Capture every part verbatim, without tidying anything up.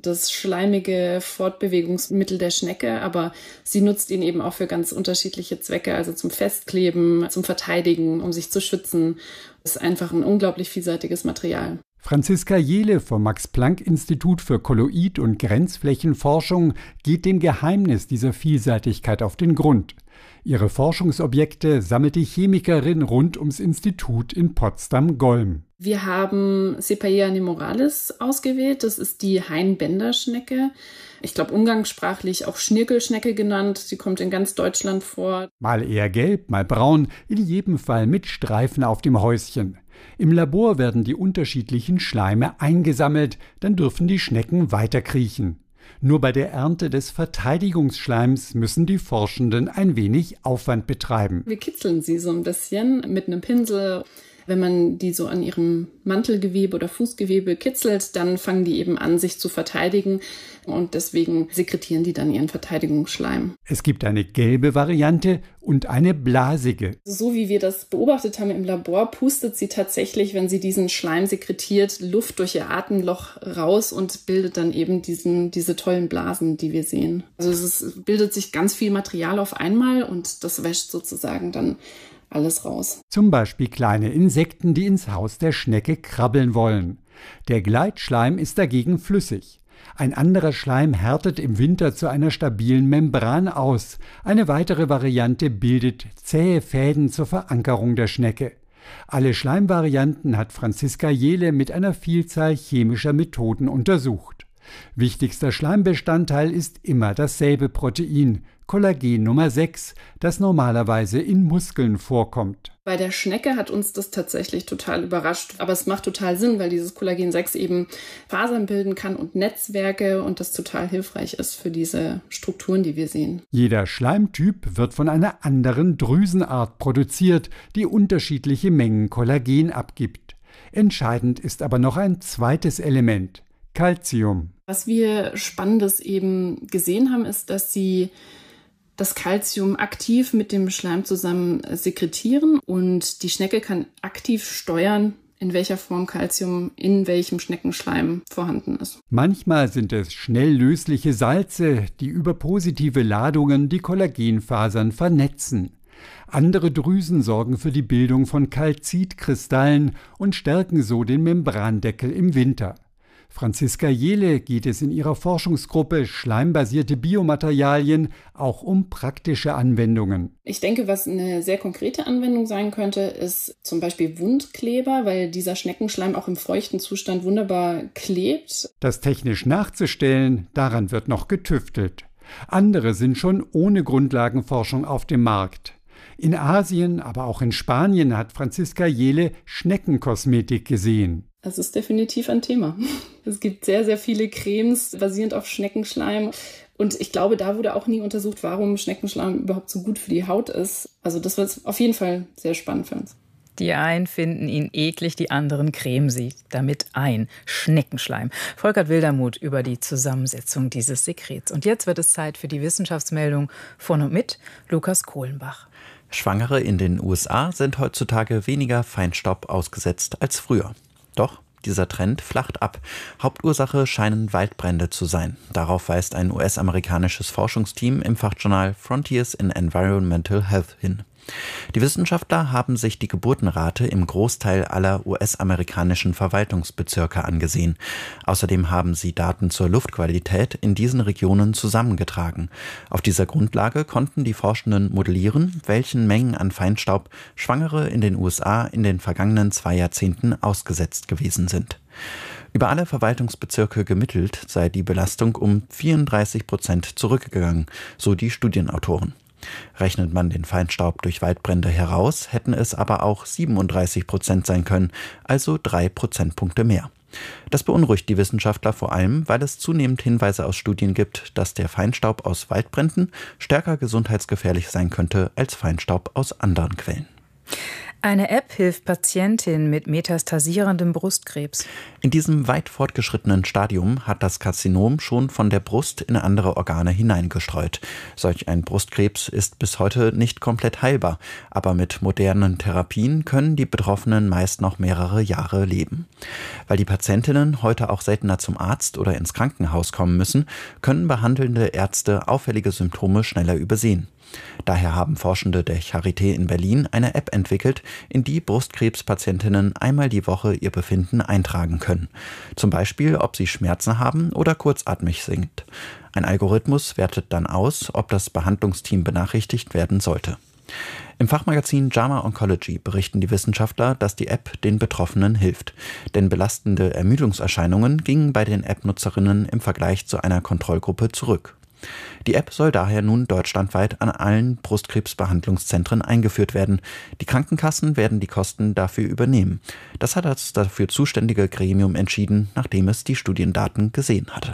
das schleimige Fortbewegungsmittel der Schnecke, aber sie nutzt ihn eben auch für ganz unterschiedliche Zwecke, also zum Festkleben, zum Verteidigen, um sich zu schützen. Das ist einfach ein unglaublich vielseitiges Material. Franziska Jehle vom Max-Planck-Institut für Kolloid- und Grenzflächenforschung geht dem Geheimnis dieser Vielseitigkeit auf den Grund. Ihre Forschungsobjekte sammelt die Chemikerin rund ums Institut in Potsdam-Golm. Wir haben Cepaea nemoralis ausgewählt. Das ist die Hain-Bender-Schnecke. Ich glaube, umgangssprachlich auch Schnirkelschnecke genannt. Sie kommt in ganz Deutschland vor. Mal eher gelb, mal braun, in jedem Fall mit Streifen auf dem Häuschen. Im Labor werden die unterschiedlichen Schleime eingesammelt, dann dürfen die Schnecken weiterkriechen. Nur bei der Ernte des Verteidigungsschleims müssen die Forschenden ein wenig Aufwand betreiben. Wir kitzeln sie so ein bisschen mit einem Pinsel. Wenn man die so an ihrem Mantelgewebe oder Fußgewebe kitzelt, dann fangen die eben an, sich zu verteidigen. Und deswegen sekretieren die dann ihren Verteidigungsschleim. Es gibt eine gelbe Variante und eine blasige. So wie wir das beobachtet haben im Labor, pustet sie tatsächlich, wenn sie diesen Schleim sekretiert, Luft durch ihr Atemloch raus und bildet dann eben diesen, diese tollen Blasen, die wir sehen. Also es ist, bildet sich ganz viel Material auf einmal und das wäscht sozusagen dann alles raus. Zum Beispiel kleine Insekten, die ins Haus der Schnecke krabbeln wollen. Der Gleitschleim ist dagegen flüssig. Ein anderer Schleim härtet im Winter zu einer stabilen Membran aus. Eine weitere Variante bildet zähe Fäden zur Verankerung der Schnecke. Alle Schleimvarianten hat Franziska Jehle mit einer Vielzahl chemischer Methoden untersucht. Wichtigster Schleimbestandteil ist immer dasselbe Protein, Kollagen Nummer sechs, das normalerweise in Muskeln vorkommt. Bei der Schnecke hat uns das tatsächlich total überrascht. Aber es macht total Sinn, weil dieses Kollagen sechs eben Fasern bilden kann und Netzwerke und das total hilfreich ist für diese Strukturen, die wir sehen. Jeder Schleimtyp wird von einer anderen Drüsenart produziert, die unterschiedliche Mengen Kollagen abgibt. Entscheidend ist aber noch ein zweites Element: Calcium. Was wir Spannendes eben gesehen haben, ist, dass sie das Calcium aktiv mit dem Schleim zusammen sekretieren und die Schnecke kann aktiv steuern, in welcher Form Calcium in welchem Schneckenschleim vorhanden ist. Manchmal sind es schnell lösliche Salze, die über positive Ladungen die Kollagenfasern vernetzen. Andere Drüsen sorgen für die Bildung von Calcitkristallen und stärken so den Membrandeckel im Winter. Franziska Jehle geht es in ihrer Forschungsgruppe Schleimbasierte Biomaterialien auch um praktische Anwendungen. Ich denke, was eine sehr konkrete Anwendung sein könnte, ist zum Beispiel Wundkleber, weil dieser Schneckenschleim auch im feuchten Zustand wunderbar klebt. Das technisch nachzustellen, daran wird noch getüftelt. Andere sind schon ohne Grundlagenforschung auf dem Markt. In Asien, aber auch in Spanien hat Franziska Jehle Schneckenkosmetik gesehen. Das ist definitiv ein Thema. Es gibt sehr, sehr viele Cremes basierend auf Schneckenschleim. Und ich glaube, da wurde auch nie untersucht, warum Schneckenschleim überhaupt so gut für die Haut ist. Also das wird auf jeden Fall sehr spannend für uns. Die einen finden ihn eklig, die anderen cremen sie damit ein. Schneckenschleim. Volkert Wildermuth über die Zusammensetzung dieses Sekrets. Und jetzt wird es Zeit für die Wissenschaftsmeldung von und mit Lukas Kohlenbach. Schwangere in den U S A sind heutzutage weniger Feinstaub ausgesetzt als früher. Doch dieser Trend flacht ab. Hauptursache scheinen Waldbrände zu sein. Darauf weist ein U S-amerikanisches Forschungsteam im Fachjournal Frontiers in Environmental Health hin. Die Wissenschaftler haben sich die Geburtenrate im Großteil aller U S-amerikanischen Verwaltungsbezirke angesehen. Außerdem haben sie Daten zur Luftqualität in diesen Regionen zusammengetragen. Auf dieser Grundlage konnten die Forschenden modellieren, welchen Mengen an Feinstaub Schwangere in den U S A in den vergangenen zwei Jahrzehnten ausgesetzt gewesen sind. Über alle Verwaltungsbezirke gemittelt sei die Belastung um vierunddreißig Prozent zurückgegangen, so die Studienautoren. Rechnet man den Feinstaub durch Waldbrände heraus, hätten es aber auch siebenunddreißig Prozent sein können, also drei Prozentpunkte mehr. Das beunruhigt die Wissenschaftler vor allem, weil es zunehmend Hinweise aus Studien gibt, dass der Feinstaub aus Waldbränden stärker gesundheitsgefährlich sein könnte als Feinstaub aus anderen Quellen. Eine App hilft Patientinnen mit metastasierendem Brustkrebs. In diesem weit fortgeschrittenen Stadium hat das Karzinom schon von der Brust in andere Organe hineingestreut. Solch ein Brustkrebs ist bis heute nicht komplett heilbar, aber mit modernen Therapien können die Betroffenen meist noch mehrere Jahre leben. Weil die Patientinnen heute auch seltener zum Arzt oder ins Krankenhaus kommen müssen, können behandelnde Ärzte auffällige Symptome schneller übersehen. Daher haben Forschende der Charité in Berlin eine App entwickelt, in die Brustkrebspatientinnen einmal die Woche ihr Befinden eintragen können. Zum Beispiel, ob sie Schmerzen haben oder kurzatmig sind. Ein Algorithmus wertet dann aus, ob das Behandlungsteam benachrichtigt werden sollte. Im Fachmagazin JAMA Oncology berichten die Wissenschaftler, dass die App den Betroffenen hilft. Denn belastende Ermüdungserscheinungen gingen bei den App-Nutzerinnen im Vergleich zu einer Kontrollgruppe zurück. Die App soll daher nun deutschlandweit an allen Brustkrebsbehandlungszentren eingeführt werden. Die Krankenkassen werden die Kosten dafür übernehmen. Das hat das dafür zuständige Gremium entschieden, nachdem es die Studiendaten gesehen hatte.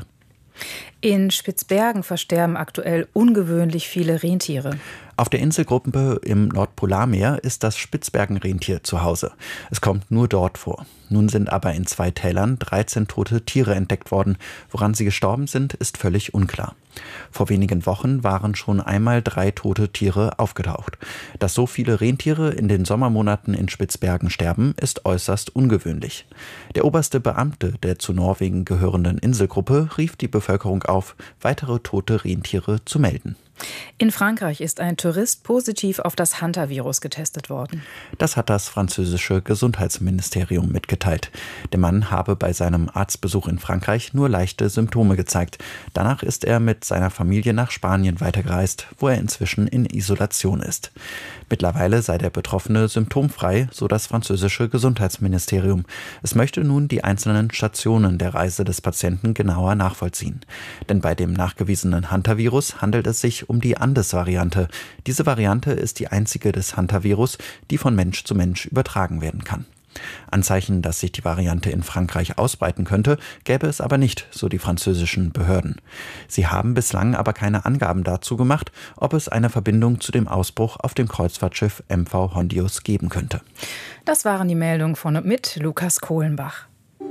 In Spitzbergen versterben aktuell ungewöhnlich viele Rentiere. Auf der Inselgruppe im Nordpolarmeer ist das Spitzbergenrentier zu Hause. Es kommt nur dort vor. Nun sind aber in zwei Tälern dreizehn tote Tiere entdeckt worden. Woran sie gestorben sind, ist völlig unklar. Vor wenigen Wochen waren schon einmal drei tote Tiere aufgetaucht. Dass so viele Rentiere in den Sommermonaten in Spitzbergen sterben, ist äußerst ungewöhnlich. Der oberste Beamte der zu Norwegen gehörenden Inselgruppe rief die Bevölkerung auf, weitere tote Rentiere zu melden. In Frankreich ist ein Tourist positiv auf das Hantavirus getestet worden. Das hat das französische Gesundheitsministerium mitgeteilt. Der Mann habe bei seinem Arztbesuch in Frankreich nur leichte Symptome gezeigt. Danach ist er mit seiner Familie nach Spanien weitergereist, wo er inzwischen in Isolation ist. Mittlerweile sei der Betroffene symptomfrei, so das französische Gesundheitsministerium. Es möchte nun die einzelnen Stationen der Reise des Patienten genauer nachvollziehen. Denn bei dem nachgewiesenen Hantavirus handelt es sich um die Andes-Variante. Diese Variante ist die einzige des Hantavirus, die von Mensch zu Mensch übertragen werden kann. Anzeichen, dass sich die Variante in Frankreich ausbreiten könnte, gäbe es aber nicht, so die französischen Behörden. Sie haben bislang aber keine Angaben dazu gemacht, ob es eine Verbindung zu dem Ausbruch auf dem Kreuzfahrtschiff M V Hondius geben könnte. Das waren die Meldungen von und mit Lukas Kohlenbach.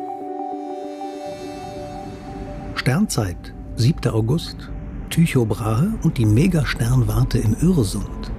Sternzeit, siebter August, Tycho Brahe und die Megasternwarte im Öresund.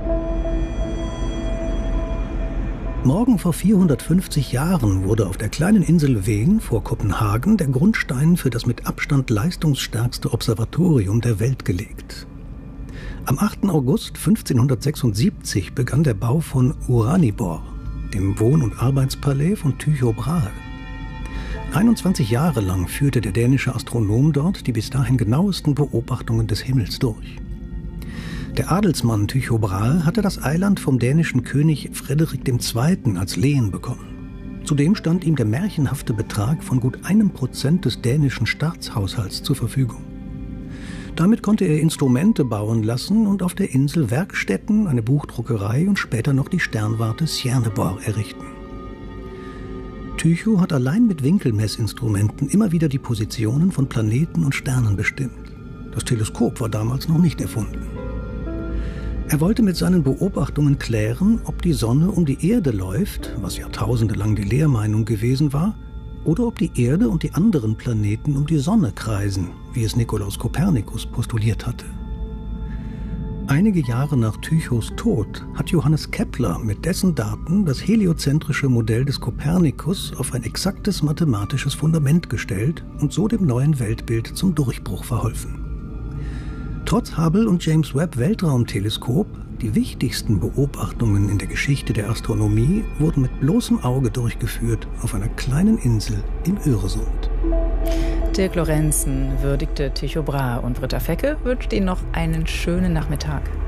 Morgen vor vierhundertfünfzig Jahren wurde auf der kleinen Insel Ven vor Kopenhagen der Grundstein für das mit Abstand leistungsstärkste Observatorium der Welt gelegt. Am achten August fünfzehnhundertsechsundsiebzig begann der Bau von Uraniborg, dem Wohn- und Arbeitspalais von Tycho Brahe. einundzwanzig Jahre lang führte der dänische Astronom dort die bis dahin genauesten Beobachtungen des Himmels durch. Der Adelsmann Tycho Brahe hatte das Eiland vom dänischen König Frederik der Zweite als Lehen bekommen. Zudem stand ihm der märchenhafte Betrag von gut einem Prozent des dänischen Staatshaushalts zur Verfügung. Damit konnte er Instrumente bauen lassen und auf der Insel Werkstätten, eine Buchdruckerei und später noch die Sternwarte Stjerneborg errichten. Tycho hat allein mit Winkelmessinstrumenten immer wieder die Positionen von Planeten und Sternen bestimmt. Das Teleskop war damals noch nicht erfunden. Er wollte mit seinen Beobachtungen klären, ob die Sonne um die Erde läuft, was jahrtausende lang die Lehrmeinung gewesen war, oder ob die Erde und die anderen Planeten um die Sonne kreisen, wie es Nikolaus Kopernikus postuliert hatte. Einige Jahre nach Tychos Tod hat Johannes Kepler mit dessen Daten das heliozentrische Modell des Kopernikus auf ein exaktes mathematisches Fundament gestellt und so dem neuen Weltbild zum Durchbruch verholfen. Trotz Hubble und James Webb Weltraumteleskop, die wichtigsten Beobachtungen in der Geschichte der Astronomie wurden mit bloßem Auge durchgeführt auf einer kleinen Insel im Öresund. Dirk Lorenzen würdigte Tycho Brahe und Britta Fecke wünscht Ihnen noch einen schönen Nachmittag.